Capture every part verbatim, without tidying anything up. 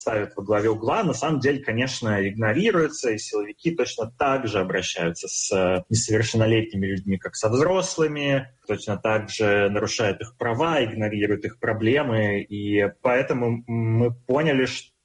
ставят во главе угла, на самом деле, конечно, игнорируются, и силовики точно так же обращаются с несовершеннолетними людьми, как со взрослыми, точно так же нарушают их права, игнорируют их проблемы, и поэтому мы поняли,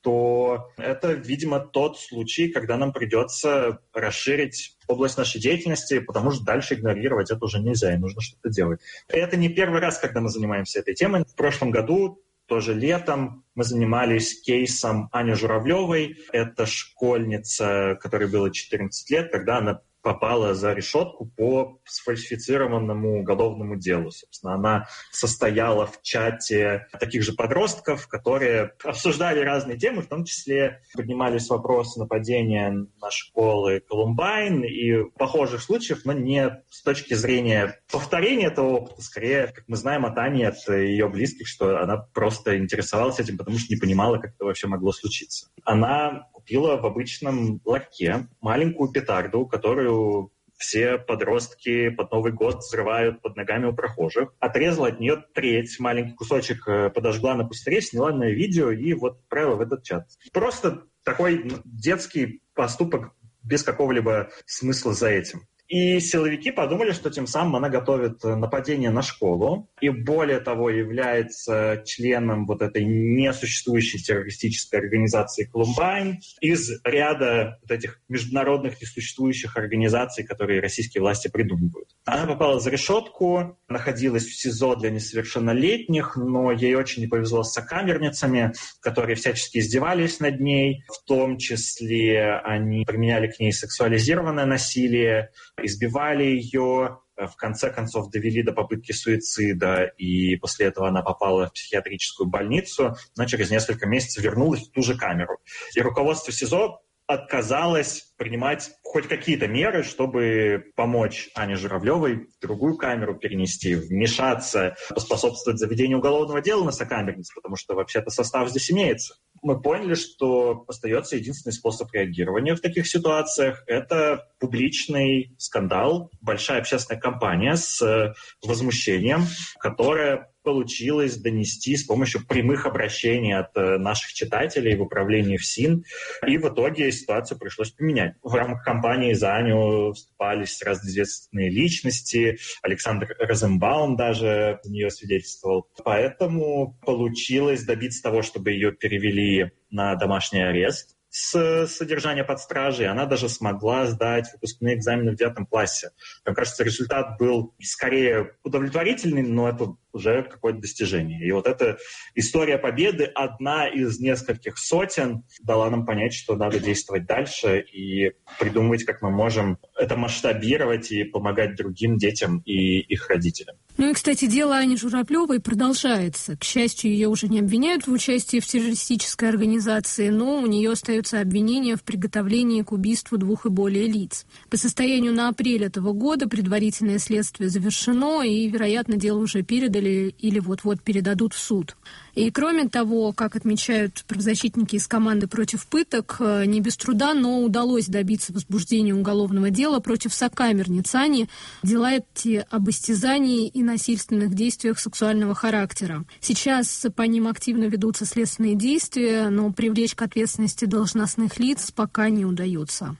что это, видимо, тот случай, когда нам придется расширить область нашей деятельности, потому что дальше игнорировать это уже нельзя, и нужно что-то делать. И это не первый раз, когда мы занимаемся этой темой. В прошлом году, тоже летом, мы занимались кейсом Ани Журавлевой. Это школьница, которой было четырнадцать лет, когда она попала за решетку по сфальсифицированному уголовному делу. Собственно, она состояла в чате таких же подростков, которые обсуждали разные темы, в том числе поднимались вопросы нападения на школы Колумбайн и похожих случаев, но не с точки зрения повторения этого опыта. Скорее, как мы знаем от Ани, от ее близких, что она просто интересовалась этим, потому что не понимала, как это вообще могло случиться. Она купила в обычном ларьке маленькую петарду, которую все подростки под Новый год взрывают под ногами у прохожих. Отрезала от нее треть, маленький кусочек подожгла на пустыре, сняла на видео и вот отправила в этот чат. Просто такой детский поступок без какого-либо смысла за этим. И силовики подумали, что тем самым она готовит нападение на школу и, более того, является членом вот этой несуществующей террористической организации «Колумбайн» из ряда вот этих международных несуществующих организаций, которые российские власти придумывают. Она попала за решетку, находилась в СИЗО для несовершеннолетних, но ей очень не повезло с сокамерницами, которые всячески издевались над ней, в том числе они применяли к ней сексуализированное насилие, избивали ее, в конце концов довели до попытки суицида, и после этого она попала в психиатрическую больницу, но через несколько месяцев вернулась в ту же камеру. И руководство СИЗО отказалось принимать хоть какие-то меры, чтобы помочь Ане Журавлевой в другую камеру перенести, вмешаться, поспособствовать заведению уголовного дела на сокамерниц, потому что вообще-то состав здесь имеется. Мы поняли, что остается единственный способ реагирования в таких ситуациях – это публичный скандал, большая общественная кампания с возмущением, которая получилось донести с помощью прямых обращений от наших читателей в управлении ФСИН. И в итоге ситуацию пришлось поменять. В рамках кампании за Аню вступались разноизвестные личности. Александр Розенбаум даже за нее свидетельствовал. Поэтому получилось добиться того, чтобы ее перевели на домашний арест с содержания под стражей. Она даже смогла сдать выпускные экзамены в девятом классе. Мне кажется, результат был скорее удовлетворительный, но это уже какое-то достижение. И вот эта история победы, одна из нескольких сотен, дала нам понять, что надо действовать дальше и придумывать, как мы можем это масштабировать и помогать другим детям и их родителям. Ну и, кстати, дело Ани Журавлевой продолжается. К счастью, ее уже не обвиняют в участии в террористической организации, но у нее остается обвинение в приготовлении к убийству двух и более лиц. По состоянию на апрель этого года предварительное следствие завершено, и, вероятно, дело уже передали или вот-вот передадут в суд. И кроме того, как отмечают правозащитники из команды против пыток, не без труда, но удалось добиться возбуждения уголовного дела против сокамерниц Ани. Дела эти об истязании и насильственных действиях сексуального характера. Сейчас по ним активно ведутся следственные действия, но привлечь к ответственности должностных лиц пока не удается.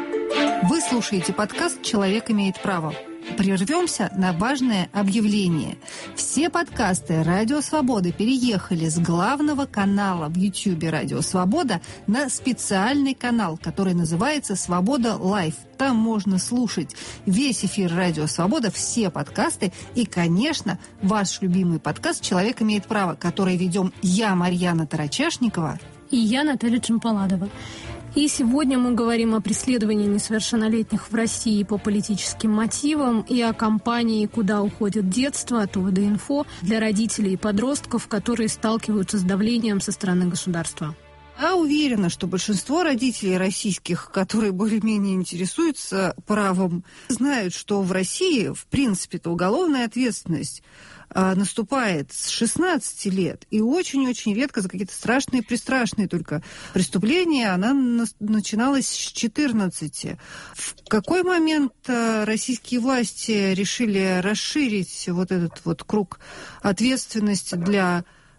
Вы слушаете подкаст «Человек имеет право». Прервемся на важное объявление. Все подкасты «Радио Свобода» переехали с главного канала в Ютьюбе «Радио Свобода» на специальный канал, который называется «Свобода Лайв». Там можно слушать весь эфир «Радио Свобода», все подкасты и, конечно, ваш любимый подкаст «Человек имеет право», который ведем я, Марьяна Тарачешникова, и я, Наталья Джампаладова. И сегодня мы говорим о преследовании несовершеннолетних в России по политическим мотивам и о кампании «Куда уходит детство» от УВД-Инфо для родителей и подростков, которые сталкиваются с давлением со стороны государства. Я уверена, что большинство родителей российских, которые более-менее интересуются правом, знают, что в России, в принципе-то, уголовная ответственность наступает с шестнадцати лет, и очень-очень редко за какие-то страшные-престрашные только преступления она начиналась с четырнадцати. В какой момент российские власти решили расширить вот этот вот круг ответственности для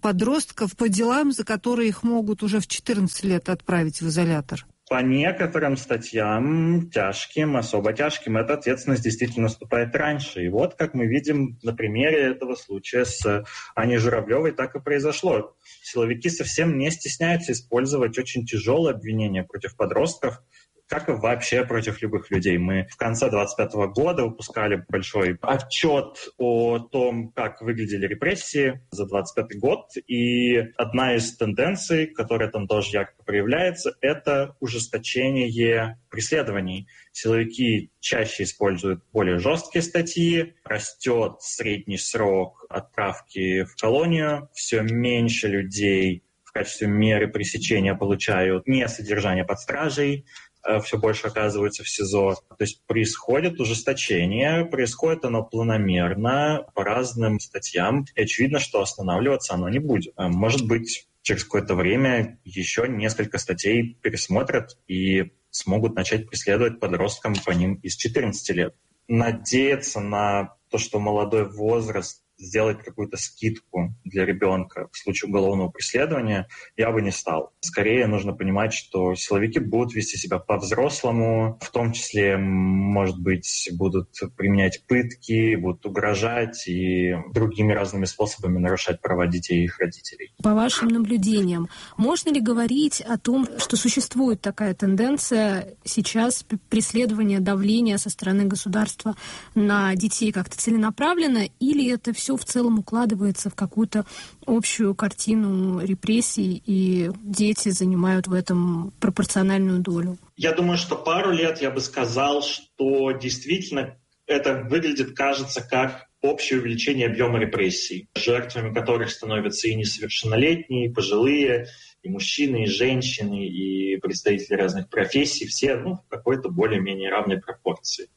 подростков по делам, за которые их могут уже в четырнадцать лет отправить в изолятор? По некоторым статьям, тяжким, особо тяжким, эта ответственность действительно наступает раньше. И вот, как мы видим на примере этого случая с Аней Журавлевой, так и произошло. Силовики совсем не стесняются использовать очень тяжелые обвинения против подростков, как и вообще против любых людей. Мы в конце двадцать пятого года выпускали большой отчет о том, как выглядели репрессии за двадцать пятый год. И одна из тенденций, которая там тоже ярко проявляется, это ужесточение преследований. Силовики чаще используют более жесткие статьи, растет средний срок отправки в колонию, все меньше людей в качестве меры пресечения получают не содержание под стражей, все больше оказываются в СИЗО. То есть происходит ужесточение, происходит оно планомерно по разным статьям, и очевидно, что останавливаться оно не будет. Может быть, через какое-то время еще несколько статей пересмотрят и смогут начать преследовать подросткам по ним из четырнадцати лет. Надеяться на то, что молодой возраст сделать какую-то скидку для ребенка в случае уголовного преследования, я бы не стал. Скорее нужно понимать, что силовики будут вести себя по-взрослому, в том числе, может быть, будут применять пытки, будут угрожать и другими разными способами нарушать права детей и их родителей. По вашим наблюдениям, можно ли говорить о том, что существует такая тенденция сейчас преследования, давления со стороны государства на детей как-то целенаправленно, или это все все в целом укладывается в какую-то общую картину репрессий, и дети занимают в этом пропорциональную долю? Я думаю, что пару лет я бы сказал, что действительно это выглядит, кажется, как общее увеличение объема репрессий, жертвами которых становятся и несовершеннолетние, и пожилые, и мужчины, и женщины, и представители разных профессий, все ну, в какой-то более-менее равной пропорции.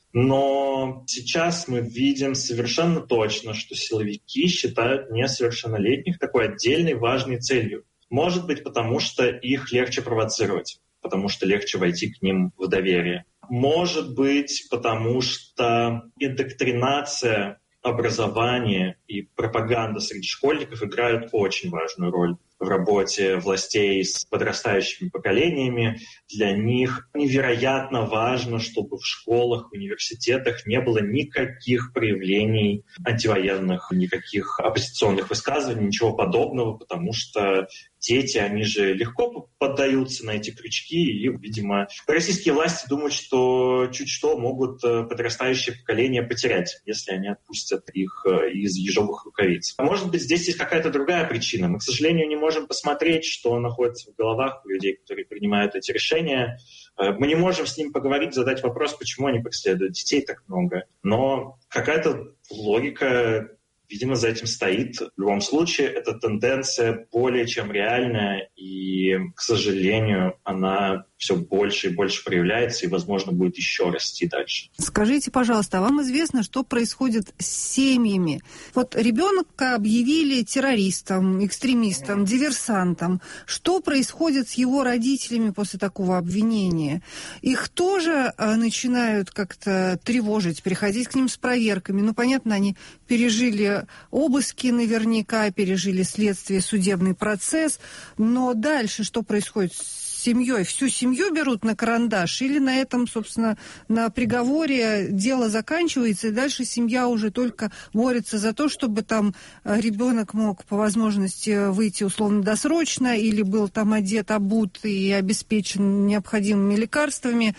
Но сейчас мы видим совершенно точно, что силовики считают несовершеннолетних такой отдельной важной целью. Может быть, потому что их легче провоцировать, потому что легче войти к ним в доверие. Может быть, потому что индоктринация, образование и пропаганда среди школьников играют очень важную роль в работе властей с подрастающими поколениями. Для них невероятно важно, чтобы в школах, университетах не было никаких проявлений антивоенных, никаких оппозиционных высказываний, ничего подобного, потому что дети, они же легко поддаются на эти крючки, и, видимо, российские власти думают, что чуть что могут подрастающее поколение потерять, если они отпустят их из ежовых рукавиц. Может быть, здесь есть какая-то другая причина. Мы, к сожалению, не можем посмотреть, что находится в головах у людей, которые принимают эти решения. Мы не можем с ними поговорить, задать вопрос, почему они преследуют детей так много. Но какая-то логика, видимо, за этим стоит. В любом случае, эта тенденция более чем реальная, и, к сожалению, она все больше и больше проявляется, и, возможно, будет еще расти дальше. Скажите, пожалуйста, а вам известно, что происходит с семьями? Вот ребенка объявили террористом, экстремистом, диверсантом. Что происходит с его родителями после такого обвинения? Их тоже начинают как-то тревожить, приходить к ним с проверками. Ну, понятно, они пережили обыски наверняка, пережили следствие, судебный процесс. Но дальше что происходит с семьей? Всю семью берут на карандаш или на этом, собственно, на приговоре дело заканчивается, и дальше семья уже только борется за то, чтобы там ребенок мог по возможности выйти условно-досрочно или был там одет, обут и обеспечен необходимыми лекарствами,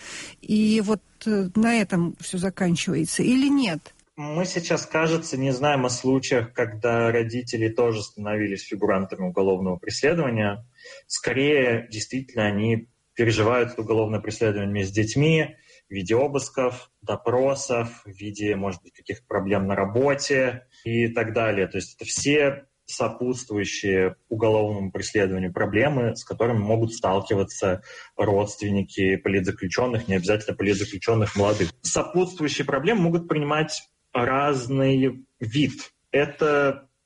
и вот на этом все заканчивается или нет? Мы сейчас, кажется, не знаем о случаях, когда родители тоже становились фигурантами уголовного преследования. Скорее, действительно, они переживают это уголовное преследование вместе с детьми в виде обысков, допросов, в виде, может быть, каких-то проблем на работе и так далее. То есть это все сопутствующие уголовному преследованию проблемы, с которыми могут сталкиваться родственники политзаключенных, не обязательно политзаключенных молодых. Сопутствующие проблемы могут принимать разный вид. Это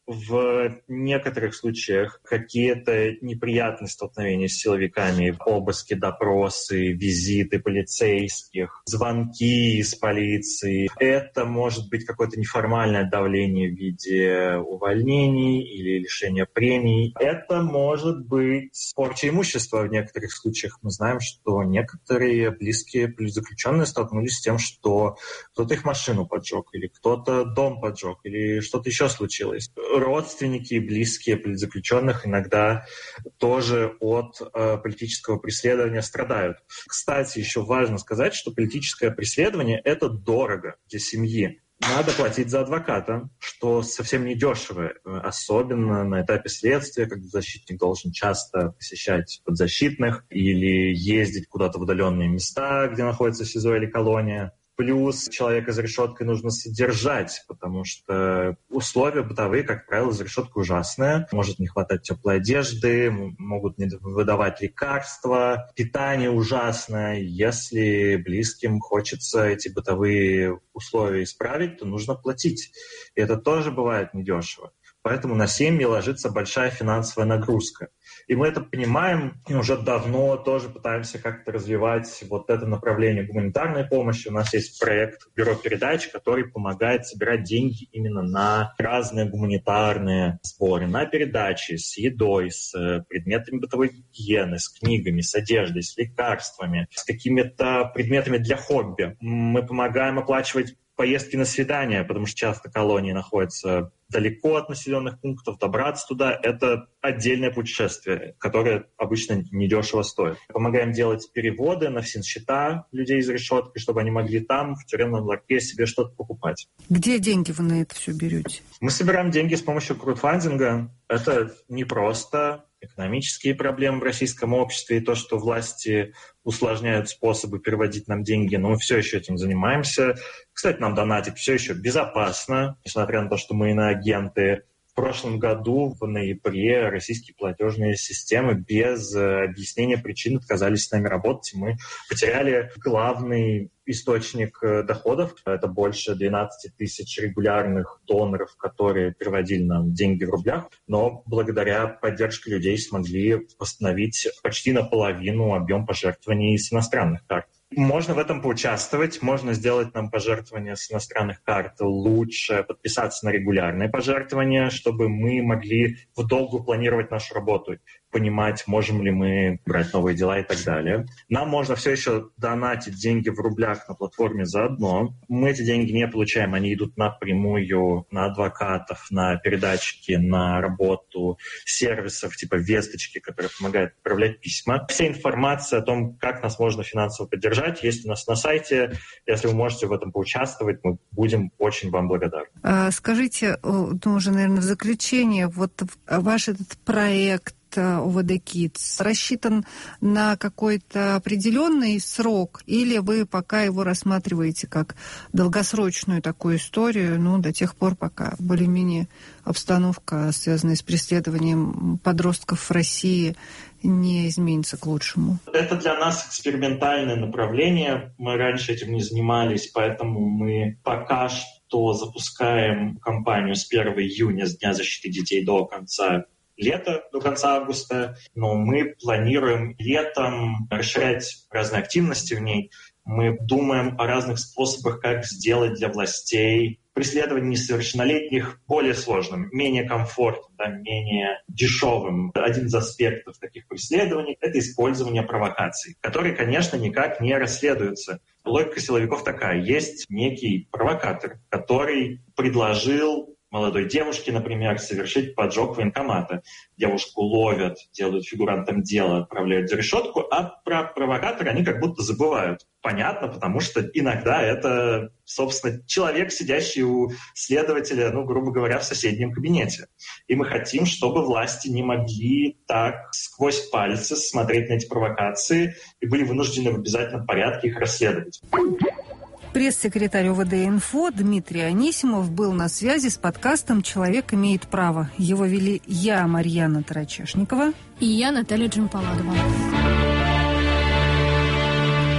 в некоторых случаях какие-то неприятные столкновения с силовиками, обыски, допросы, визиты полицейских, звонки из полиции. Это может быть какое-то неформальное давление в виде увольнений или лишения премий. Это может быть порча имущества в некоторых случаях. Мы знаем, что некоторые близкие политзаключенные столкнулись с тем, что кто-то их машину поджег, или кто-то дом поджег, или что-то еще случилось. Родственники и близкие политзаключенных иногда тоже от э, политического преследования страдают. Кстати, еще важно сказать, что политическое преследование — это дорого для семьи. Надо платить за адвоката, что совсем не дешево, особенно на этапе следствия, когда защитник должен часто посещать подзащитных или ездить куда-то в удаленные места, где находится СИЗО или колония. Плюс человека за решеткой нужно содержать, потому что условия бытовые, как правило, за решеткой ужасные. Может не хватать теплой одежды, могут не выдавать лекарства, питание ужасное. Если близким хочется эти бытовые условия исправить, то нужно платить. И это тоже бывает недешево. Поэтому на семьи ложится большая финансовая нагрузка. И мы это понимаем, и уже давно тоже пытаемся как-то развивать вот это направление гуманитарной помощи. У нас есть проект «Бюро передач», который помогает собирать деньги именно на разные гуманитарные сборы, на передачи с едой, с предметами бытовой гигиены, с книгами, с одеждой, с лекарствами, с какими-то предметами для хобби. Мы помогаем оплачивать поездки на свидания, потому что часто колонии находятся далеко от населенных пунктов, добраться туда — это отдельное путешествие, которое обычно недешево стоит. Помогаем делать переводы на финсчета людей за решеткой, чтобы они могли там, в тюремном ларьке, себе что-то покупать. Где деньги вы на это все берете? Мы собираем деньги с помощью краудфандинга. Это непросто. Экономические проблемы в российском обществе и то, что власти усложняют способы переводить нам деньги, но мы все еще этим занимаемся. Кстати, нам донатить все еще безопасно, несмотря на то, что мы иноагенты. В прошлом году, в ноябре, российские платежные системы без объяснения причин отказались с нами работать. Мы потеряли главный источник доходов. Это больше двенадцать тысяч регулярных доноров, которые переводили нам деньги в рублях. Но благодаря поддержке людей смогли восстановить почти наполовину объем пожертвований с иностранных карт. Можно в этом поучаствовать, можно сделать нам пожертвования с иностранных карт лучше, подписаться на регулярные пожертвования, чтобы мы могли в долгу планировать нашу работу, понимать, можем ли мы брать новые дела и так далее. Нам можно все еще донатить деньги в рублях на платформе заодно. Мы эти деньги не получаем, они идут напрямую на адвокатов, на передатчики, на работу сервисов типа «Весточки», которые помогают отправлять письма. Вся информация о том, как нас можно финансово поддержать, есть у нас на сайте. Если вы можете в этом поучаствовать, мы будем очень вам благодарны. А, скажите, ну, уже, наверное, в заключение, вот ваш этот проект ОВД Kids рассчитан на какой-то определенный срок, или вы пока его рассматриваете как долгосрочную такую историю, ну, до тех пор, пока более-менее обстановка, связанная с преследованием подростков в России, не изменится к лучшему? Это для нас экспериментальное направление. Мы раньше этим не занимались, поэтому мы пока что запускаем кампанию с первого июня, с Дня защиты детей, до конца лета, до конца августа. Но мы планируем летом расширять разные активности в ней. Мы думаем о разных способах, как сделать для властей преследование несовершеннолетних более сложным, менее комфортным, да, менее дешевым. Один из аспектов таких преследований — это использование провокаций, которые, конечно, никак не расследуются. Логика силовиков такая. Есть некий провокатор, который предложил молодой девушке, например, совершить поджог военкомата. Девушку ловят, делают фигурантом дела, отправляют за решетку, а про провокатора они как будто забывают. Понятно, потому что иногда это, собственно, человек, сидящий у следователя, ну, грубо говоря, в соседнем кабинете. И мы хотим, чтобы власти не могли так сквозь пальцы смотреть на эти провокации и были вынуждены в обязательном порядке их расследовать. Пресс-секретарь ОВД-Инфо Дмитрий Анисимов был на связи с подкастом «Человек имеет право». Его вели я, Марьяна Тарачешникова. И я, Наталья Джампаладова.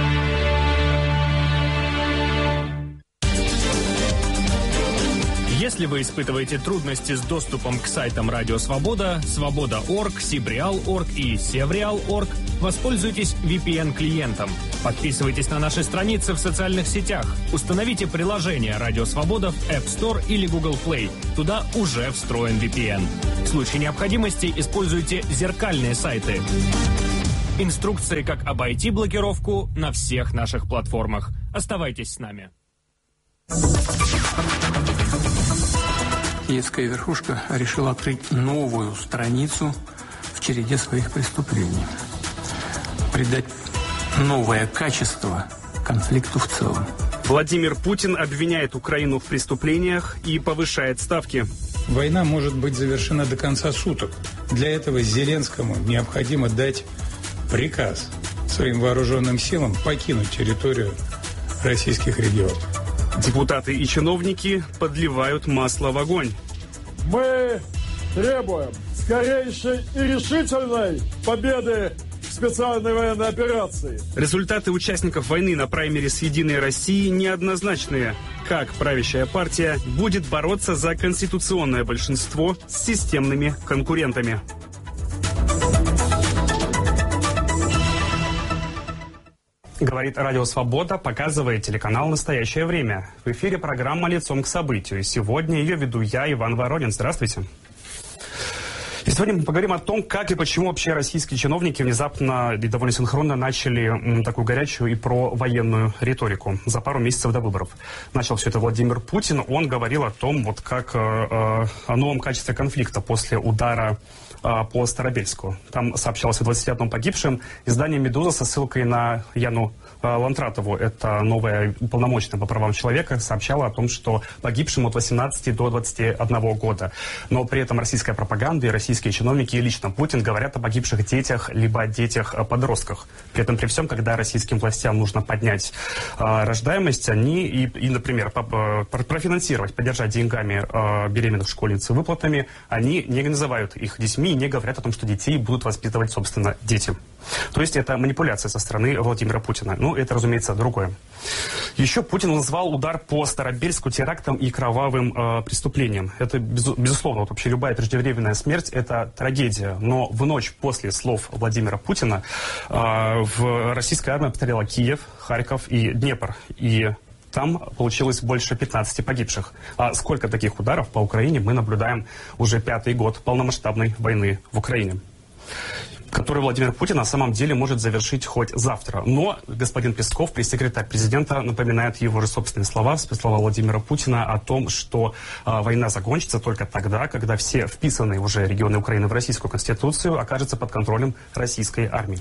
Если Если вы испытываете трудности с доступом к сайтам Радио Свобода, Свобода точка орг, Сибреал точка орг и Севреал точка орг, воспользуйтесь ви пи эн-клиентом. Подписывайтесь на наши страницы в социальных сетях. Установите приложение Радио Свобода в App Store или Google Play. Туда уже встроен ви пи эн. В случае необходимости используйте зеркальные сайты. Инструкции, как обойти блокировку на всех наших платформах. Оставайтесь с нами. Киевская верхушка решила открыть новую страницу в череде своих преступлений. Придать новое качество конфликту в целом. Владимир Путин обвиняет Украину в преступлениях и повышает ставки. Война может быть завершена до конца суток. Для этого Зеленскому необходимо дать приказ своим вооруженным силам покинуть территорию российских регионов. Депутаты и чиновники подливают масло в огонь. Мы требуем скорейшей и решительной победы в специальной военной операции. Результаты участников войны на праймериз «Единой России» неоднозначные. Как правящая партия будет бороться за конституционное большинство с системными конкурентами? Говорит Радио Свобода, показывает телеканал «Настоящее время». В эфире программа «Лицом к событию». Сегодня ее веду я, Иван Воронин. Здравствуйте. И сегодня мы поговорим о том, как и почему вообще российские чиновники внезапно и довольно синхронно начали такую горячую и провоенную риторику за пару месяцев до выборов. Начал все это Владимир Путин. Он говорил о том, вот как э, о новом качестве конфликта после удара по Старобельску. Там сообщалось о двадцати одном погибшем. Издание «Медуза» со ссылкой на Яну Лантратову, это новая уполномоченная по правам человека, сообщала о том, что погибшим от восемнадцати до двадцати одного года. Но при этом российская пропаганда и российские чиновники, и лично Путин, говорят о погибших детях, либо о детях-подростках. При этом при всем, когда российским властям нужно поднять э, рождаемость, они и, и например, по, по, профинансировать, поддержать деньгами э, беременных школьниц и выплатами, они не называют их детьми, не говорят о том, что детей будут воспитывать, собственно, дети. То есть это манипуляция со стороны Владимира Путина. Ну, это, разумеется, другое. Еще Путин назвал удар по Старобельску терактом и кровавым э, преступлением. Это, без, безусловно, вот вообще любая преждевременная смерть – это трагедия. Но в ночь после слов Владимира Путина э, в российская армия обстреляла Киев, Харьков и Днепр. И там получилось больше пятнадцати погибших. А сколько таких ударов по Украине мы наблюдаем уже пятый год полномасштабной войны в Украине, который Владимир Путин на самом деле может завершить хоть завтра. Но господин Песков, пресс-секретарь президента, напоминает его же собственные слова, слова Владимира Путина о том, что э, война закончится только тогда, когда все вписанные уже регионы Украины в Российскую Конституцию окажутся под контролем российской армии.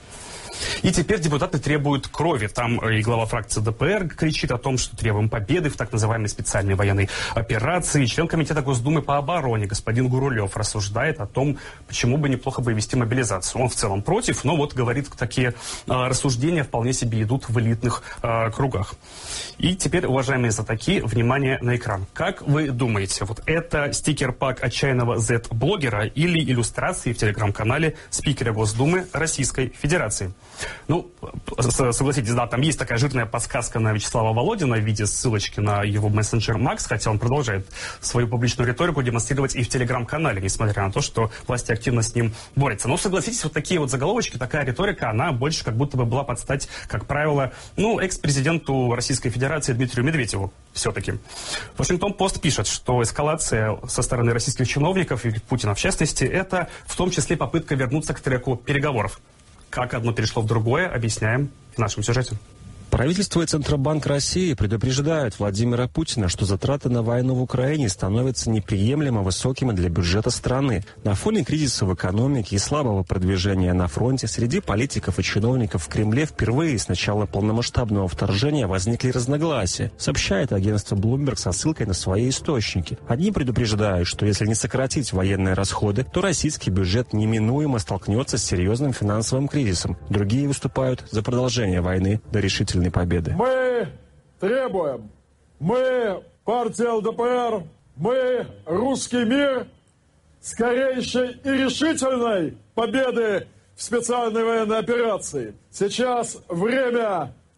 И теперь депутаты требуют крови. Там и глава фракции Дэ Пэ Эр кричит о том, что требуем победы в так называемой специальной военной операции. Член комитета Госдумы по обороне господин Гурулев рассуждает о том, почему бы неплохо бы вести мобилизацию. Он в целом против, но вот говорит, такие э, рассуждения вполне себе идут в элитных э, кругах. И теперь, уважаемые знатоки, внимание на экран. Как вы думаете, вот это стикер-пак отчаянного зет-блогера или иллюстрации в телеграм-канале спикера Госдумы Российской Федерации? Ну, согласитесь, да, там есть такая жирная подсказка на Вячеслава Володина в виде ссылочки на его мессенджер Макс, хотя он продолжает свою публичную риторику демонстрировать и в телеграм-канале, несмотря на то, что власти активно с ним борются. Но согласитесь, вот такие вот заголовочки, такая риторика, она больше как будто бы была под стать, как правило, ну, экс-президенту Российской Федерации Дмитрию Медведеву все-таки. Вашингтон-Пост пишет, что эскалация со стороны российских чиновников, и Путина в частности, это в том числе попытка вернуться к треку переговоров. Как одно перешло в другое, объясняем в нашем сюжете. Правительство и Центробанк России предупреждают Владимира Путина, что затраты на войну в Украине становятся неприемлемо высокими для бюджета страны. На фоне кризиса в экономике и слабого продвижения на фронте среди политиков и чиновников в Кремле впервые с начала полномасштабного вторжения возникли разногласия, сообщает агентство Bloomberg со ссылкой на свои источники. Одни предупреждают, что если не сократить военные расходы, то российский бюджет неминуемо столкнется с серьезным финансовым кризисом. Другие выступают за продолжение войны до решительной победы. Мы требуем, мы, партия Эл Дэ Пэ Эр, мы, русский мир, скорейшей и решительной победы в специальной военной операции. Сейчас время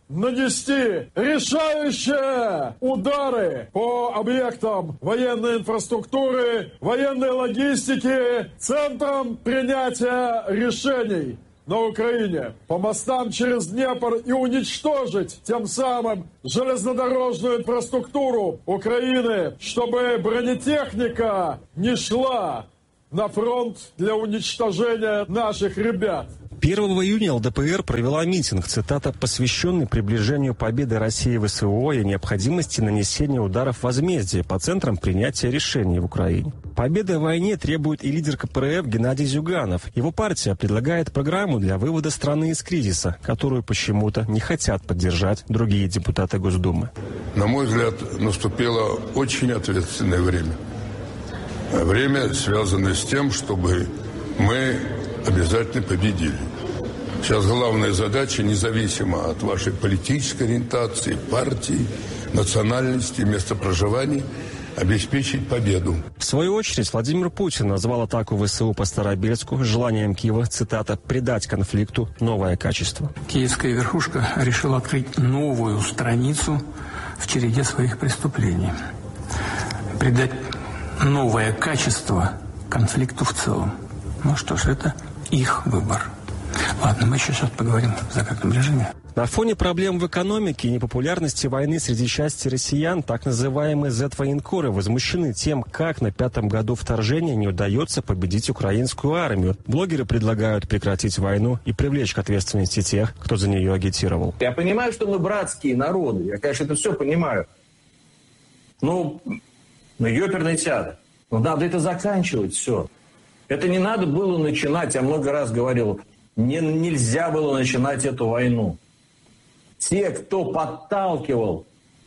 нанести решающие удары по объектам военной инфраструктуры, военной логистики, центрам принятия решений на Украине, по мостам через Днепр и уничтожить тем самым железнодорожную инфраструктуру Украины, чтобы бронетехника не шла на фронт для уничтожения наших ребят. первого июня ЛДПР провела митинг, цитата, посвященный приближению победы России в СВО и необходимости нанесения ударов возмездия по центрам принятия решений в Украине. Победы в войне требует и лидер КПРФ Геннадий Зюганов. Его партия предлагает программу для вывода страны из кризиса, которую почему-то не хотят поддержать другие депутаты Госдумы. На мой взгляд, наступило очень ответственное время. Время, связанное с тем, чтобы мы обязательно победили. Сейчас главная задача, независимо от вашей политической ориентации, партии, национальности, места проживания, обеспечить победу. В свою очередь Владимир Путин назвал атаку ВСУ по Старобельску желанием Киева, цитата, «придать конфликту новое качество». Киевская верхушка решила открыть новую страницу в череде своих преступлений. Придать новое качество конфликту в целом. Ну что ж, это их выбор. Ладно, мы еще сейчас поговорим в закрытом режиме. На фоне проблем в экономике и непопулярности войны среди части россиян, так называемые зет-военкоры возмущены тем, как на пятом году вторжения не удается победить украинскую армию. Блогеры предлагают прекратить войну и привлечь к ответственности тех, кто за нее агитировал. Я понимаю, что мы братские народы. Я, конечно, это все понимаю. Ну, ну ёперный театр. Ну, надо это заканчивать все. Это не надо было начинать, я много раз говорил, не, нельзя было начинать эту войну. Те, кто подталкивал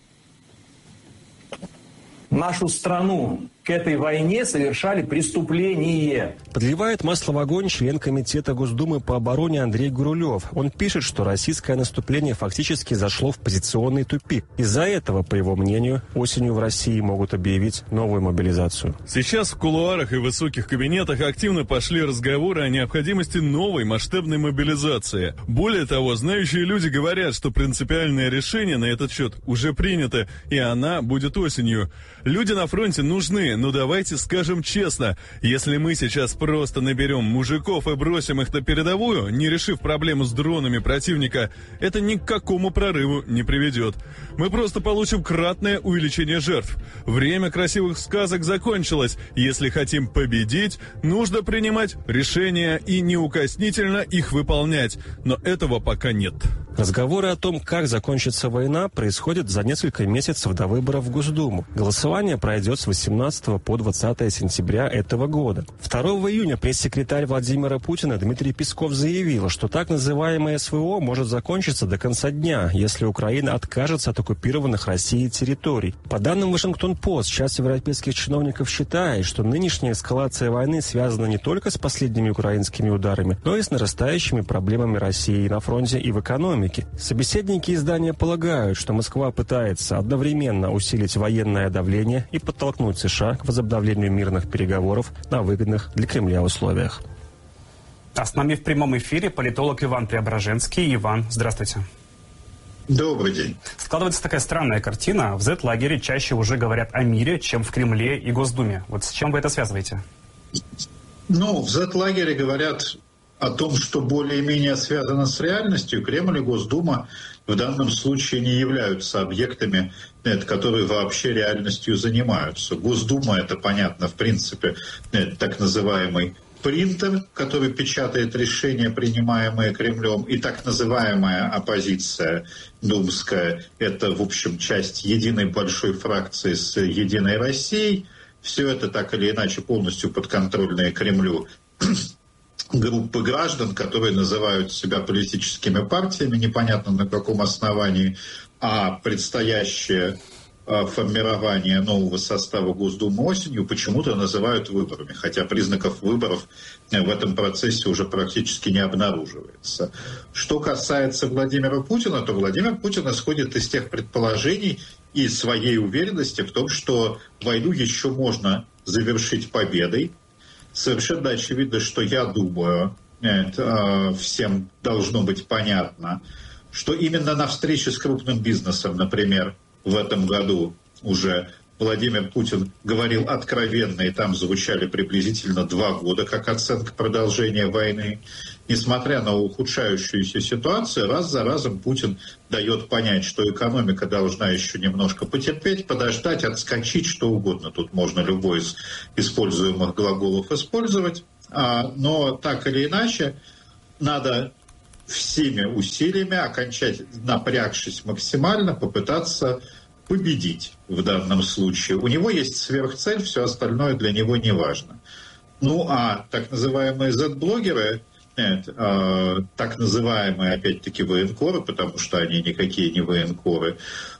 нашу страну к этой войне, совершали преступление. Подливает масло в огонь член комитета Госдумы по обороне Андрей Гурулев. Он пишет, что российское наступление фактически зашло в позиционный тупик. Из-за этого, по его мнению, осенью в России могут объявить новую мобилизацию. Сейчас в кулуарах и высоких кабинетах активно пошли разговоры о необходимости новой масштабной мобилизации. Более того, знающие люди говорят, что принципиальное решение на этот счет уже принято, и она будет осенью. Люди на фронте нужны, но давайте скажем честно, если мы сейчас просто наберем мужиков и бросим их на передовую, не решив проблему с дронами противника, это ни к какому прорыву не приведет. Мы просто получим кратное увеличение жертв. Время красивых сказок закончилось. Если хотим победить, нужно принимать решения и неукоснительно их выполнять. Но этого пока нет. Разговоры о том, как закончится война, происходят за несколько месяцев до выборов в Госдуму. Голосование пройдет с восемнадцатого по двадцатое сентября этого года. второго июня пресс-секретарь Владимира Путина Дмитрий Песков заявил, что так называемое СВО может закончиться до конца дня, если Украина откажется от оккупированных Россией территорий. По данным Вашингтон-Пост, часть европейских чиновников считает, что нынешняя эскалация войны связана не только с последними украинскими ударами, но и с нарастающими проблемами России на фронте и в экономике. Собеседники издания полагают, что Москва пытается одновременно усилить военное давление и подтолкнуть США к возобновлению мирных переговоров на выгодных для Кремля условиях. А с нами в прямом эфире политолог Иван Преображенский. Иван, здравствуйте. Добрый день. Складывается такая странная картина. В зет-лагере чаще уже говорят о мире, чем в Кремле и Госдуме. Вот с чем вы это связываете? Ну, в зет-лагере говорят о том, что более-менее связано с реальностью. Кремль и Госдума в данном случае не являются объектами, которые вообще реальностью занимаются. Госдума, это понятно, в принципе, так называемый принтер, который печатает решения, принимаемые Кремлем, и так называемая оппозиция думская, это, в общем, часть единой большой фракции с «Единой Россией». Все это так или иначе полностью подконтрольные Кремлю группы граждан, которые называют себя политическими партиями, непонятно на каком основании, а предстоящее формирование нового состава Госдумы осенью почему-то называют выборами, хотя признаков выборов в этом процессе уже практически не обнаруживается. Что касается Владимира Путина, то Владимир Путин исходит из тех предположений и своей уверенности в том, что войну еще можно завершить победой. Совершенно очевидно, что я думаю, это всем должно быть понятно, что именно на встрече с крупным бизнесом, например, в этом году уже Владимир Путин говорил откровенно, и там звучали приблизительно два года как оценка продолжения войны. Несмотря на ухудшающуюся ситуацию, раз за разом Путин дает понять, что экономика должна еще немножко потерпеть, подождать, отскочить, что угодно. Тут можно любой из используемых глаголов использовать. Но так или иначе, надо всеми усилиями, окончательно напрягшись максимально, попытаться победить в данном случае. У него есть сверхцель, все остальное для него не важно. Ну а так называемые зет-блогеры, нет, э, так называемые, опять-таки, военкоры, потому что они никакие не военкоры,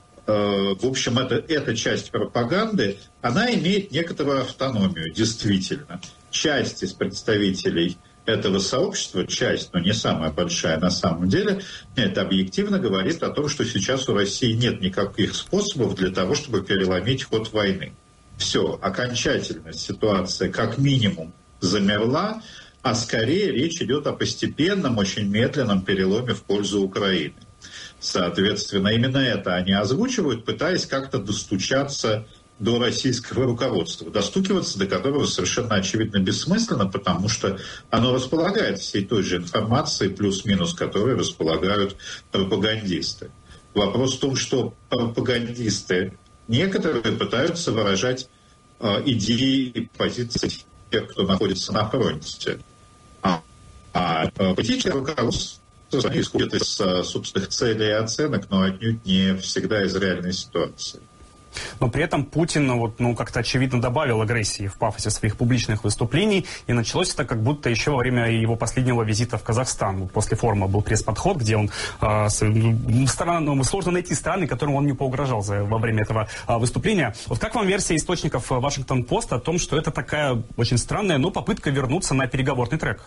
э, в общем, это, эта часть пропаганды, она имеет некоторую автономию, действительно. Часть из представителей этого сообщества, часть, но не самая большая на самом деле, это объективно говорит о том, что сейчас у России нет никаких способов для того, чтобы переломить ход войны. Все, окончательно ситуация как минимум замерла, а скорее речь идет о постепенном, очень медленном переломе в пользу Украины. Соответственно, именно это они озвучивают, пытаясь как-то достучаться до российского руководства, достукиваться до которого совершенно очевидно бессмысленно, потому что оно располагает всей той же информацией, плюс-минус, которой располагают пропагандисты. Вопрос в том, что пропагандисты некоторые пытаются выражать э, идеи и позиции тех, кто находится на фронте. А, а политическое руководство исходит из собственных целей и оценок, но отнюдь не всегда из реальной ситуации. Но при этом Путин вот, ну, как-то очевидно добавил агрессии в пафосе своих публичных выступлений, и началось это как будто еще во время его последнего визита в Казахстан. Вот после форума был пресс-подход, где он э, с, ну, стран, ну, сложно найти страны, которым он не поугрожал за, во время этого э, выступления. Вот как вам версия источников Вашингтон-Пост о том, что это такая очень странная, но попытка вернуться на переговорный трек?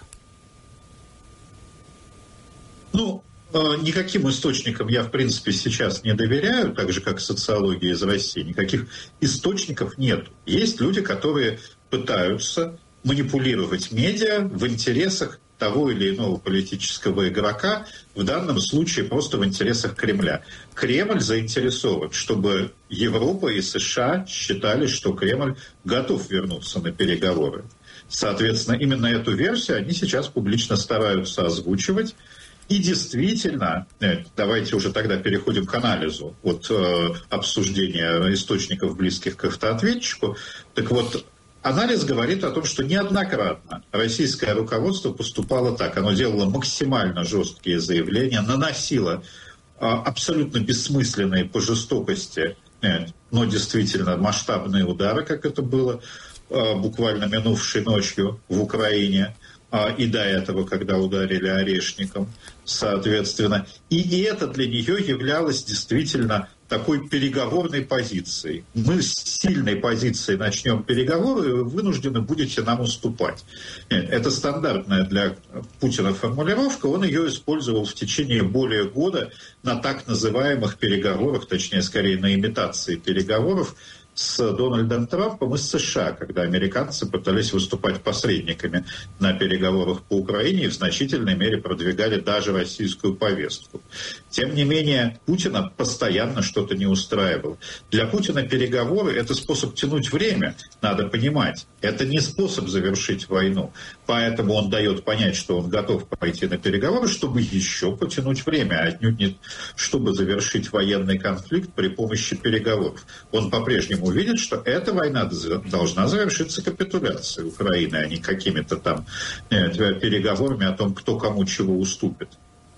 Ну, никаким источникам я, в принципе, сейчас не доверяю, так же, как социологии из России. Никаких источников нет. Есть люди, которые пытаются манипулировать медиа в интересах того или иного политического игрока, в данном случае просто в интересах Кремля. Кремль заинтересован, чтобы Европа и США считали, что Кремль готов вернуться на переговоры. Соответственно, именно эту версию они сейчас публично стараются озвучивать. И действительно, давайте уже тогда переходим к анализу от э, обсуждения источников, близких к автоответчику. Так вот, анализ говорит о том, что неоднократно российское руководство поступало так. Оно делало максимально жесткие заявления, наносило э, абсолютно бессмысленные по жестокости, э, но действительно масштабные удары, как это было э, буквально минувшей ночью в Украине. И до этого, когда ударили Орешником, соответственно. И, и это для нее являлось действительно такой переговорной позицией. Мы с сильной позиции начнем переговоры, и вы вынуждены будете нам уступать. Нет, это стандартная для Путина формулировка. Он ее использовал в течение более года на так называемых переговорах, точнее, скорее на имитации переговоров с Дональдом Трампом и с США, когда американцы пытались выступать посредниками на переговорах по Украине и в значительной мере продвигали даже российскую повестку. Тем не менее, Путина постоянно что-то не устраивало. Для Путина переговоры – это способ тянуть время, надо понимать. Это не способ завершить войну. Поэтому он дает понять, что он готов пойти на переговоры, чтобы еще потянуть время, а отнюдь не чтобы завершить военный конфликт при помощи переговоров. Он по-прежнему увидит, что эта война должна завершиться капитуляцией Украины, а не какими-то там переговорами о том, кто кому чего уступит.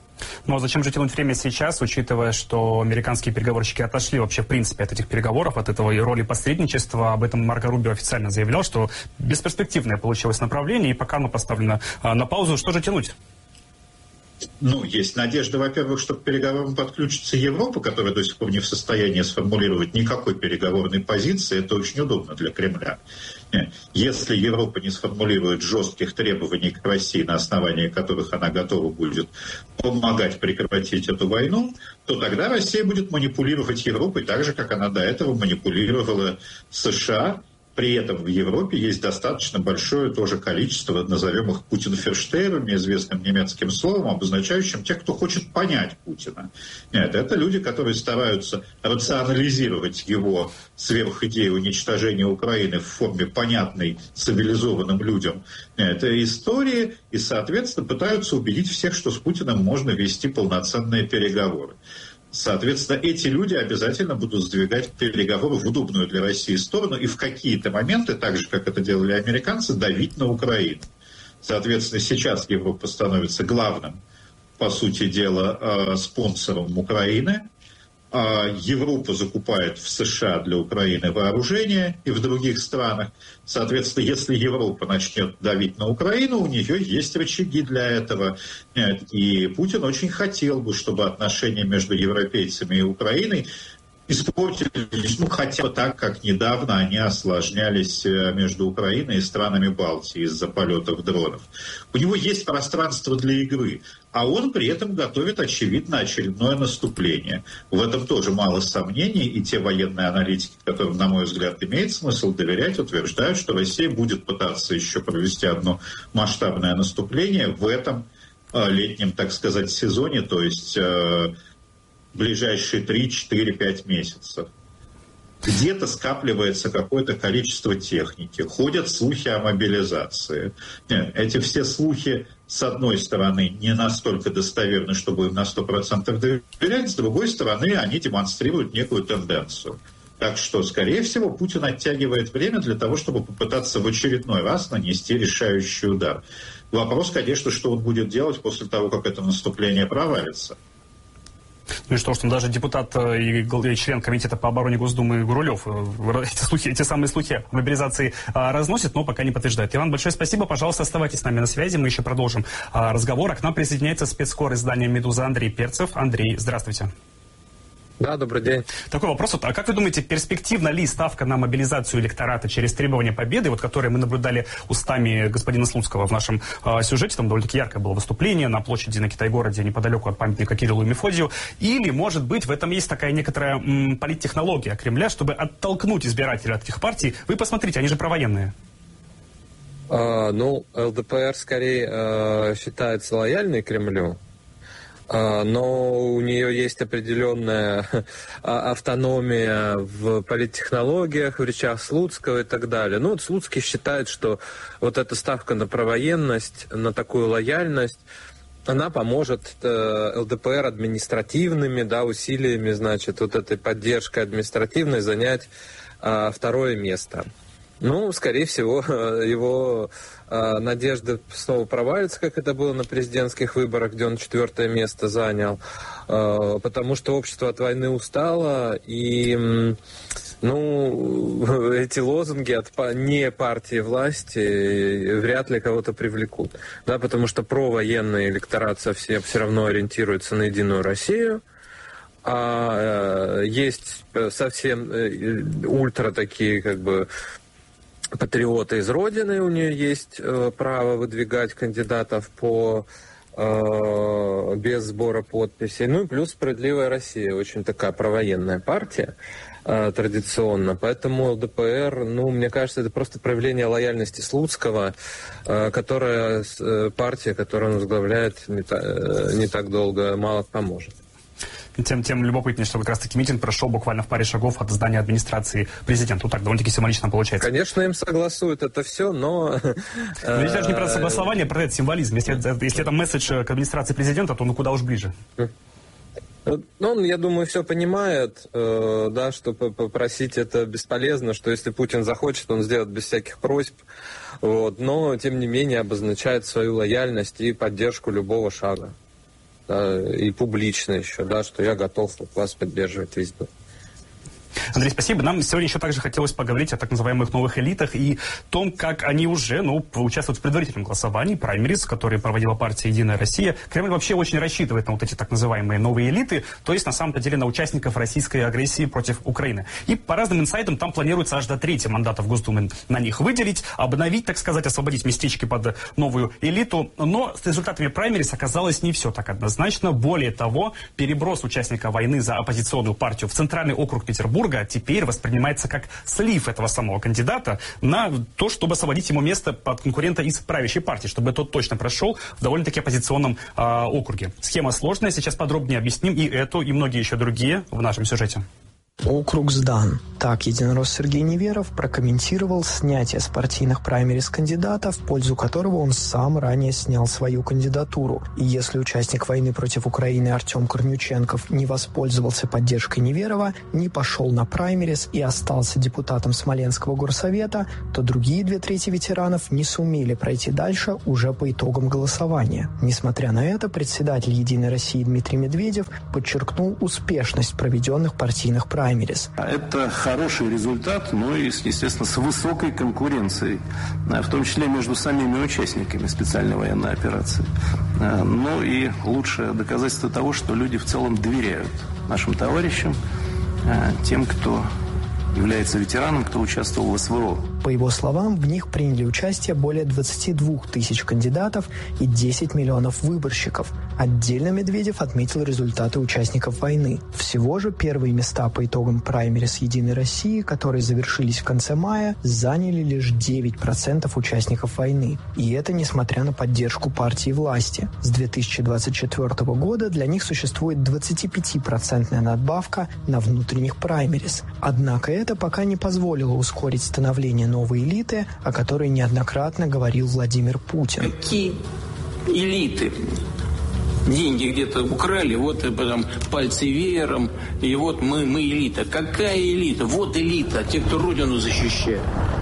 Ну а зачем же тянуть время сейчас, учитывая, что американские переговорщики отошли вообще в принципе от этих переговоров, от этого и роли посредничества? Об этом Марко Рубио официально заявлял, что бесперспективное получилось направление, и пока оно поставлено на паузу. Что же тянуть? Ну, есть надежда, во-первых, что к переговорам подключится Европа, которая до сих пор не в состоянии сформулировать никакой переговорной позиции. Это очень удобно для Кремля. Если Европа не сформулирует жестких требований к России, на основании которых она готова будет помогать прекратить эту войну, то тогда Россия будет манипулировать Европой так же, как она до этого манипулировала США. При этом в Европе есть достаточно большое тоже количество, назовем их Путинферштейнами, известным немецким словом, обозначающим тех, кто хочет понять Путина. Нет, это люди, которые стараются рационализировать его сверхидею уничтожения Украины в форме понятной цивилизованным людям. Это истории, и, соответственно, пытаются убедить всех, что с Путиным можно вести полноценные переговоры. Соответственно, эти люди обязательно будут сдвигать переговоры в удобную для России сторону и в какие-то моменты, так же, как это делали американцы, давить на Украину. Соответственно, сейчас Европа становится главным, по сути дела, спонсором Украины. Европа закупает в США для Украины вооружение и в других странах. Соответственно, если Европа начнет давить на Украину, у нее есть рычаги для этого. И Путин очень хотел бы, чтобы отношения между европейцами и Украиной испортились, ну, хотя бы так, как недавно они осложнялись между Украиной и странами Балтии из-за полетов дронов. У него есть пространство для игры, а он при этом готовит, очевидно, очередное наступление. В этом тоже мало сомнений, и те военные аналитики, которым, на мой взгляд, имеет смысл доверять, утверждают, что Россия будет пытаться еще провести одно масштабное наступление в этом летнем, так сказать, сезоне, то есть ближайшие три, четыре, пять месяцев. Где-то скапливается какое-то количество техники, ходят слухи о мобилизации. Нет, эти все слухи, с одной стороны, не настолько достоверны, чтобы им на сто процентов доверять, с другой стороны, они демонстрируют некую тенденцию. Так что, скорее всего, Путин оттягивает время для того, чтобы попытаться в очередной раз нанести решающий удар. Вопрос, конечно, что он будет делать после того, как это наступление провалится. Ну и что, что даже депутат и, и член комитета по обороне Госдумы Гурулев эти, слухи, эти самые слухи о мобилизации а, разносит, но пока не подтверждает. Иван, большое спасибо. Пожалуйста, оставайтесь с нами на связи. Мы еще продолжим а, разговор. А к нам присоединяется спецкор издания «Медуза» Андрей Перцев. Андрей, здравствуйте. Да, добрый день. Такой вопрос. А как вы думаете, перспективна ли ставка на мобилизацию электората через требования победы, вот которые мы наблюдали устами господина Слуцкого в нашем э, сюжете, там довольно-таки яркое было выступление на площади на Китай-городе, неподалеку от памятника Кириллу и Мефодию, или, может быть, в этом есть такая некоторая м, политтехнология Кремля, чтобы оттолкнуть избирателей от этих партий? Вы посмотрите, они же провоенные. А, ну, ЛДПР скорее э, считается лояльной Кремлю. Но у нее есть определенная автономия в политтехнологиях, в речах Слуцкого и так далее. Ну, вот Слуцкий считает, что вот эта ставка на провоенность, на такую лояльность, она поможет ЛДПР административными, да, усилиями, значит, вот этой поддержкой административной занять а, второе место. Ну, скорее всего, его э, надежды снова провалятся, как это было на президентских выборах, где он четвертое место занял, э, потому что общество от войны устало, и ну, эти лозунги от не партии власти вряд ли кого-то привлекут, да, потому что провоенный электорат совсем все равно ориентируется на Единую Россию. А э, есть совсем э, ультра такие, как бы, патриоты из Родины, у нее есть э, право выдвигать кандидатов по э, без сбора подписей. Ну и плюс «Справедливая Россия», очень такая провоенная партия э, традиционно. Поэтому ЛДПР, ну, мне кажется, это просто проявление лояльности Слуцкого, э, которая э, партия, которую он возглавляет не, та, э, не так долго, мало поможет. Тем, тем любопытнее, что как раз-таки митинг прошел буквально в паре шагов от здания администрации президента. Вот так довольно-таки символично получается. Конечно, им согласуют это все, но... Но здесь даже не про согласование, а про этот символизм. Если, если это месседж к администрации президента, то ну куда уж ближе. Ну, он, я думаю, все понимает, э, да, что попросить это бесполезно, что если Путин захочет, он сделает без всяких просьб. Вот, но, тем не менее, обозначает свою лояльность и поддержку любого шага. Да, и публично еще, да, что я готов вас поддерживать везде. Андрей, спасибо. Нам сегодня еще также хотелось поговорить о так называемых новых элитах и том, как они уже, ну, участвуют в предварительном голосовании, праймериз, которые проводила партия «Единая Россия». Кремль вообще очень рассчитывает на вот эти так называемые новые элиты, то есть, на самом-то деле, на участников российской агрессии против Украины. И по разным инсайдам там планируется аж до трети мандата в Госдуме на них выделить, обновить, так сказать, освободить местечки под новую элиту. Но с результатами праймериз оказалось не все так однозначно. Более того, переброс участника войны за оппозиционную партию в Центральный округ Петербурга округа теперь воспринимается как слив этого самого кандидата на то, чтобы освободить ему место под конкурента из правящей партии, чтобы тот точно прошел в довольно-таки оппозиционном э, округе. Схема сложная, сейчас подробнее объясним и эту, и многие еще другие в нашем сюжете. Округ сдан. Так единорос Сергей Неверов прокомментировал снятие с партийных праймериз кандидата, в пользу которого он сам ранее снял свою кандидатуру. И если участник войны против Украины Артем Корнюченков не воспользовался поддержкой Неверова, не пошел на праймериз и остался депутатом Смоленского горсовета, то другие две трети ветеранов не сумели пройти дальше уже по итогам голосования. Несмотря на это, председатель «Единой России» Дмитрий Медведев подчеркнул успешность проведенных партийных праймериз. Это хороший результат, но, естественно, с высокой конкуренцией, в том числе между самими участниками специальной военной операции. Ну и лучшее доказательство того, что люди в целом доверяют нашим товарищам, тем, кто является ветераном, кто участвовал в СВО. По его словам, в них приняли участие более двадцати двух тысяч кандидатов и десять миллионов выборщиков. Отдельно Медведев отметил результаты участников войны. Всего же первые места по итогам праймериз «Единой России», которые завершились в конце мая, заняли лишь девять процентов участников войны. И это несмотря на поддержку партии власти. С две тысячи двадцать четвёртого года для них существует двадцатипятипроцентная надбавка на внутренних праймериз. Однако это пока не позволило ускорить становление новой элиты, о которой неоднократно говорил Владимир Путин. Какие элиты? Деньги где-то украли, вот там пальцы веером, и вот мы, мы элита. Какая элита? Вот элита, те, кто родину защищает.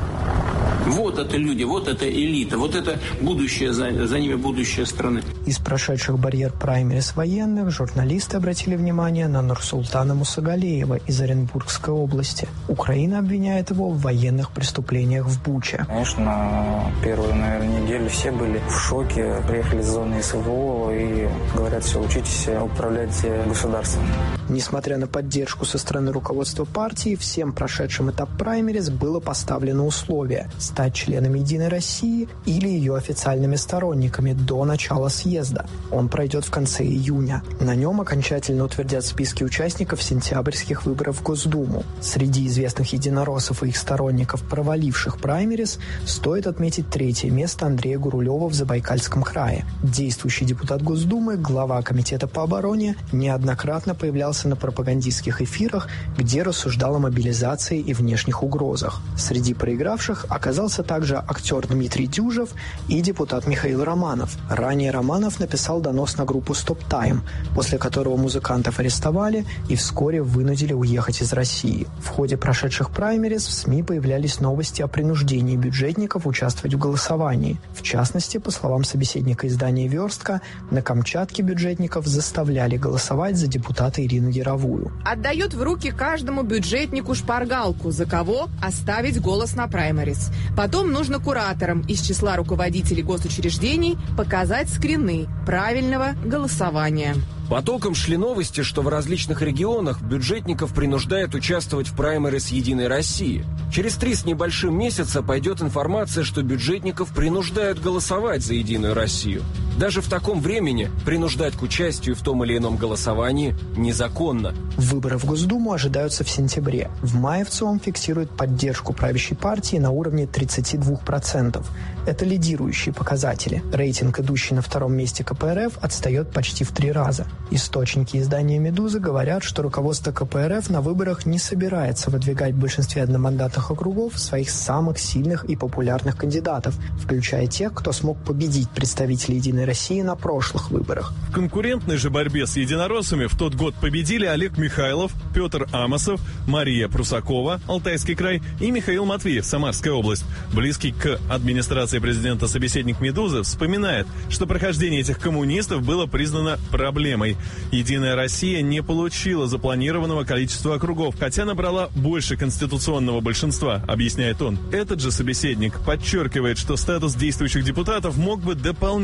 Вот это люди, вот это элита, вот это будущее, за, за ними будущее страны. Из прошедших барьер праймериз военных журналисты обратили внимание на Нурсултана Мусагалеева из Оренбургской области. Украина обвиняет его в военных преступлениях в Буче. Конечно, первую, наверное, неделю все были в шоке, приехали с зоны СВО и говорят, все, учитесь управлять государством. Несмотря на поддержку со стороны руководства партии, всем прошедшим этап праймериз было поставлено условие – стать членами «Единой России» или ее официальными сторонниками до начала съезда. Он пройдет в конце июня. На нем окончательно утвердят списки участников сентябрьских выборов в Госдуму. Среди известных единороссов и их сторонников, проваливших праймериз, стоит отметить третье место Андрея Гурулева в Забайкальском крае. Действующий депутат Госдумы, глава Комитета по обороне, неоднократно появлялся на пропагандистских эфирах, где рассуждал о мобилизации и внешних угрозах. Среди проигравших оказался также актер Дмитрий Дюжев и депутат Михаил Романов. Ранее Романов написал донос на группу «Стоп Тайм», после которого музыкантов арестовали и вскоре вынудили уехать из России. В ходе прошедших праймериз в СМИ появлялись новости о принуждении бюджетников участвовать в голосовании. В частности, по словам собеседника издания «Верстка», на Камчатке бюджетников заставляли голосовать за депутата Ирину Яровую. Отдает в руки каждому бюджетнику шпаргалку, за кого оставить голос на праймериз. Потом нужно кураторам из числа руководителей госучреждений показать скрины правильного голосования. Потоком шли новости, что в различных регионах бюджетников принуждают участвовать в праймериз «Единой России». Через три с небольшим месяца пойдет информация, что бюджетников принуждают голосовать за «Единую Россию». Даже в таком времени принуждать к участию в том или ином голосовании незаконно. Выборы в Госдуму ожидаются в сентябре. В мае в ЦИОМ фиксирует поддержку правящей партии на уровне тридцати двух процентов. Это лидирующие показатели. Рейтинг, идущий на втором месте ка пэ эр эф, отстает почти в три раза. Источники издания «Медуза» говорят, что руководство ка пэ эр эф на выборах не собирается выдвигать в большинстве одномандатных округов своих самых сильных и популярных кандидатов, включая тех, кто смог победить представителей «Единой России» на прошлых выборах. В конкурентной же борьбе с единороссами в тот год победили Олег Михайлов, Петр Амосов, Мария Прусакова, Алтайский край, и Михаил Матвеев, Самарская область. Близкий к администрации президента собеседник «Медузы» вспоминает, что прохождение этих коммунистов было признано проблемой. «Единая Россия» не получила запланированного количества округов, хотя набрала больше конституционного большинства, объясняет он. Этот же собеседник подчеркивает, что статус действующих депутатов мог бы дополнительно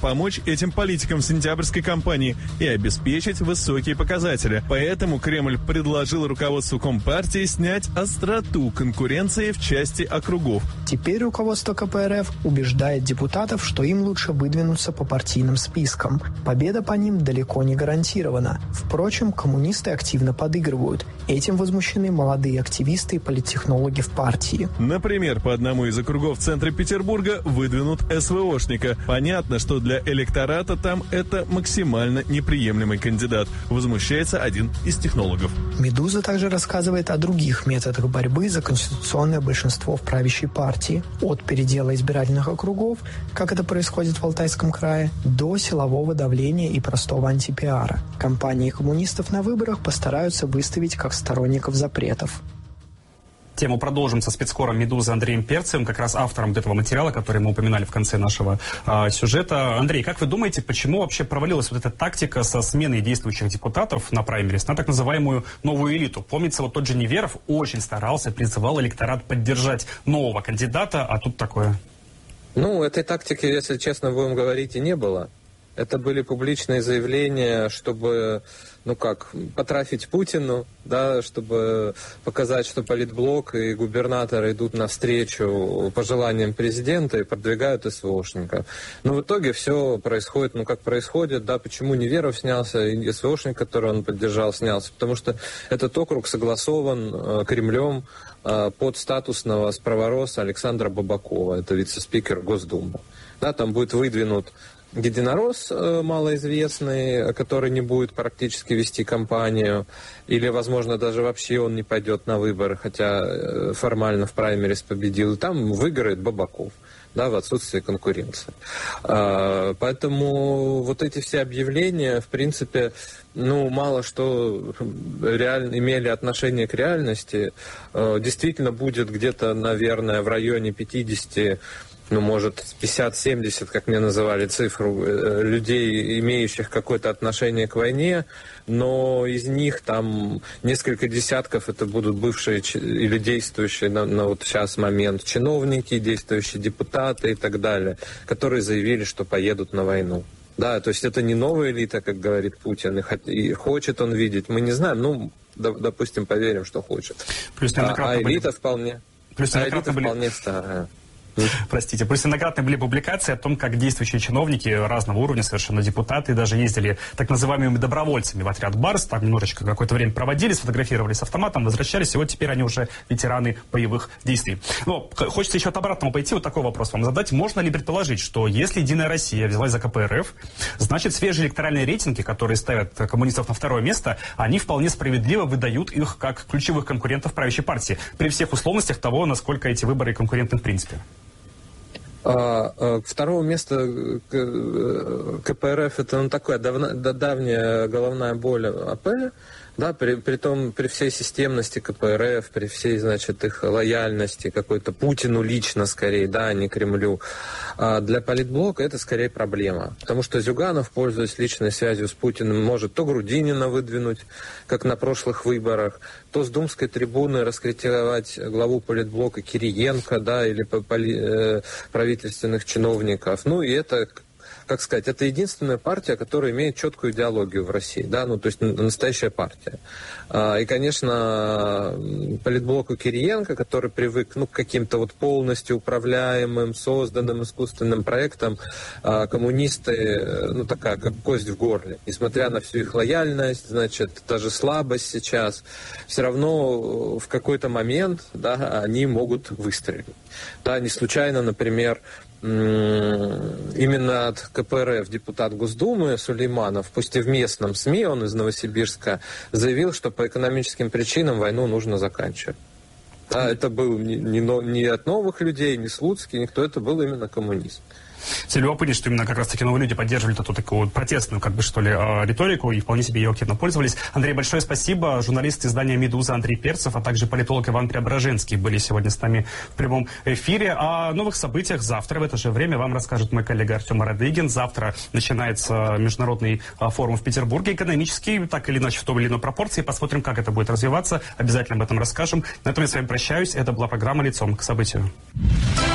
помочь этим политикам в сентябрьской кампании и обеспечить высокие показатели. Поэтому Кремль предложил руководству Компартии снять остроту конкуренции в части округов. Теперь руководство ка пэ эр эф убеждает депутатов, что им лучше выдвинуться по партийным спискам. Победа по ним далеко не гарантирована. Впрочем, коммунисты активно подыгрывают. Этим возмущены молодые активисты и политтехнологи в партии. Например, по одному из округов в центре Петербурга выдвинут эс вэ ошника. Понятно, что для электората там это максимально неприемлемый кандидат. Возмущается один из технологов. «Медуза» также рассказывает о других методах борьбы за конституционное большинство в правящей партии. От передела избирательных округов, как это происходит в Алтайском крае, до силового давления и простого антипиара. Компании коммунистов на выборах постараются выставить как сторонников запретов. Тему продолжим со спецкором «Медузы» Андреем Перцевым, как раз автором этого материала, который мы упоминали в конце нашего э, сюжета. Андрей, как вы думаете, почему вообще провалилась вот эта тактика со сменой действующих депутатов на праймерис на так называемую новую элиту? Помнится, вот тот же Неверов очень старался, призывал электорат поддержать нового кандидата, а тут такое. Ну, этой тактики, если честно, будем говорить, и не было. Это были публичные заявления, чтобы, ну как, потрафить Путину, да, чтобы показать, что политблок и губернаторы идут навстречу пожеланиям президента и продвигают эс вэ ошников. Но в итоге все происходит, ну как происходит, да, почему Неверов снялся, и эс вэ ошник, который он поддержал, снялся, потому что этот округ согласован э, Кремлем э, под статусного справороса Александра Бабакова, это вице-спикер Госдумы. Да, там будет выдвинут единорос малоизвестный, который не будет практически вести кампанию, или, возможно, даже вообще он не пойдет на выборы, хотя формально в праймерис победил, и там выиграет Бабаков, да, в отсутствии конкуренции. Поэтому вот эти все объявления, в принципе, ну, мало что реально имели отношение к реальности. Действительно будет где-то, наверное, в районе пятидесяти, ну, может, пятьдесят-семьдесят, как мне называли цифру, людей, имеющих какое-то отношение к войне, но из них там несколько десятков это будут бывшие или действующие на, на вот сейчас момент чиновники, действующие депутаты и так далее, которые заявили, что поедут на войну. Да, то есть это не новая элита, как говорит Путин, и хочет он видеть, мы не знаем, ну, допустим, поверим, что хочет. Плюс а, а элита вполне, Плюс а элита были... вполне старая. Простите. Плюс неоднократно были публикации о том, как действующие чиновники разного уровня, совершенно депутаты, даже ездили так называемыми добровольцами в отряд Барс, там немножечко какое-то время проводили, сфотографировались с автоматом, возвращались, и вот теперь они уже ветераны боевых действий. Но хочется еще от обратного пойти, вот такой вопрос вам задать. Можно ли предположить, что если «Единая Россия» взялась за ка пэ эр эф, значит, свежие электоральные рейтинги, которые ставят коммунистов на второе место, они вполне справедливо выдают их как ключевых конкурентов правящей партии, при всех условностях того, насколько эти выборы конкурентны в принципе? Второго места ка пэ эр эф это ну, такая давна, давняя головная боль АП, да, при, при том, при всей системности ка пэ эр эф, при всей, значит, их лояльности какой-то Путину лично скорее, да, а не Кремлю. А для политблока это скорее проблема, потому что Зюганов, пользуясь личной связью с Путиным, может то Грудинина выдвинуть, как на прошлых выборах, то с думской трибуны раскритиковать главу политблока Кириенко, да, или поли, э, правительственных чиновников. Ну и это, как сказать, это единственная партия, которая имеет четкую идеологию в России, да, ну то есть настоящая партия. А, и, конечно, политблоку Кириенко, который привык, ну, к каким-то вот полностью управляемым, созданным искусственным проектам, а, коммунисты, ну, такая, как кость в горле. Несмотря на всю их лояльность, значит, даже слабость сейчас, все равно в какой-то момент, да, они могут выстрелить. Да, не случайно, например, именно от ка пэ эр эф депутат Госдумы Сулейманов, пусть и в местном СМИ, он из Новосибирска, заявил, что по экономическим причинам войну нужно заканчивать. Да, это был не, не, не от новых людей, не Слуцкий, никто, это был именно коммунист. Все любопытно, что именно как раз-таки новые люди поддерживали эту такую протестную, как бы, что ли, риторику и вполне себе ее активно пользовались. Андрей, большое спасибо. Журналист издания «Медуза» Андрей Перцев, а также политолог Иван Преображенский были сегодня с нами в прямом эфире. О новых событиях завтра в это же время вам расскажет мой коллега Артем Радыгин. Завтра начинается международный форум в Петербурге, экономический, так или иначе, в той или иной пропорции. Посмотрим, как это будет развиваться. Обязательно об этом расскажем. На этом я с вами прощаюсь. Это была программа «Лицом к событию».